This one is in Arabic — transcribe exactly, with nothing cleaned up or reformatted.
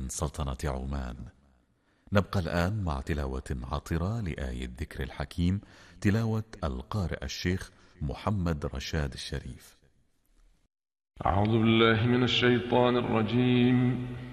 من سلطنة عمان. نبقى الآن مع تلاوة عطرة لآية ذكر الحكيم، تلاوة القارئ الشيخ محمد رشاد الشريف. أعوذ بالله من الشيطان الرجيم.